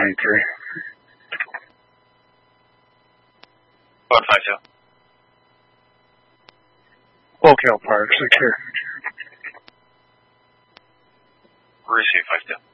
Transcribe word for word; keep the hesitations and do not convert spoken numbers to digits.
ninety-three. One five two. Oak Hill Park, secure. Receive five two.